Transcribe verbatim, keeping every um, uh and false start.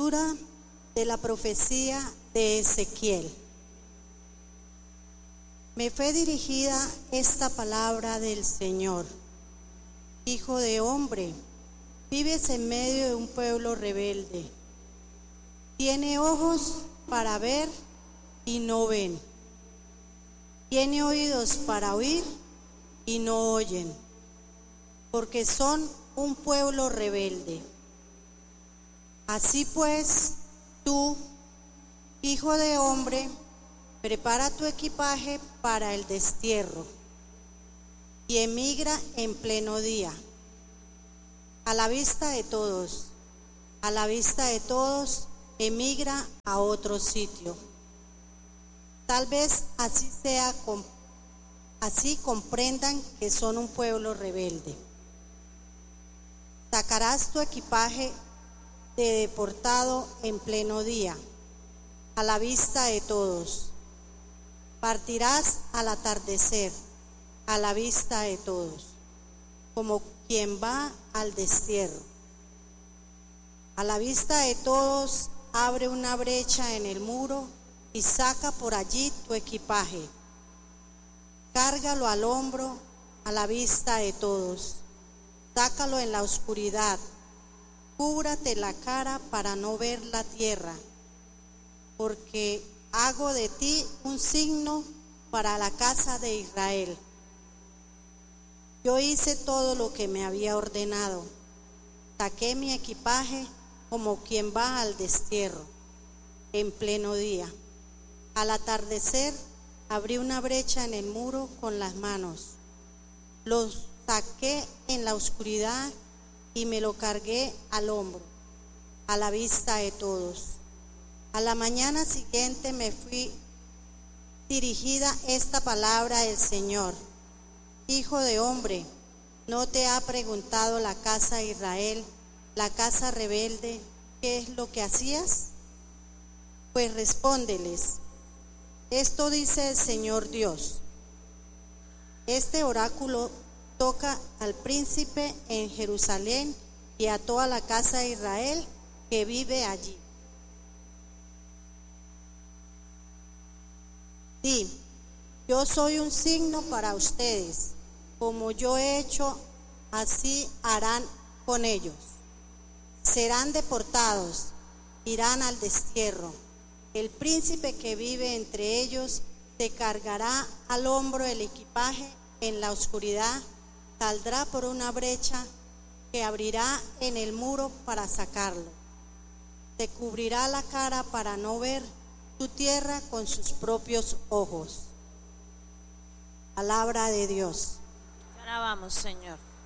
Lectura de la profecía de Ezequiel. Me fue dirigida esta palabra del Señor. Hijo de hombre, vives en medio de un pueblo rebelde. Tiene ojos para ver y no ven. Tiene oídos para oír y no oyen, porque son un pueblo rebelde. Así pues, tú, hijo de hombre, prepara tu equipaje para el destierro y emigra en pleno día, a la vista de todos, a la vista de todos, emigra a otro sitio. Tal vez así sea, así comprendan que son un pueblo rebelde. Sacarás tu equipaje de deportado en pleno día, a la vista de todos. Partirás al atardecer, a la vista de todos, como quien va al destierro. A la vista de todos, abre una brecha en el muro y saca por allí tu equipaje. Cárgalo al hombro, a la vista de todos. Sácalo en la oscuridad. Cúbrate la cara para no ver la tierra, porque hago de ti un signo para la casa de Israel. Yo hice todo lo que me había ordenado. Saqué mi equipaje como quien va al destierro, en pleno día. Al atardecer, abrí una brecha en el muro con las manos. Lo saqué en la oscuridad y me lo cargué al hombro, a la vista de todos. A la mañana siguiente me fui dirigida esta palabra del Señor. Hijo de hombre, ¿no te ha preguntado la casa de Israel, la casa rebelde, qué es lo que hacías? Pues respóndeles, esto dice el Señor Dios. Este oráculo toca al príncipe en Jerusalén y a toda la casa de Israel que vive allí. Sí, yo soy un signo para ustedes, como yo he hecho, así harán con ellos. Serán deportados, irán al destierro. El príncipe que vive entre ellos se cargará al hombro el equipaje en la oscuridad, saldrá por una brecha que abrirá en el muro para sacarlo. Se cubrirá la cara para no ver tu tierra con sus propios ojos. Palabra de Dios. Te alabamos, Señor.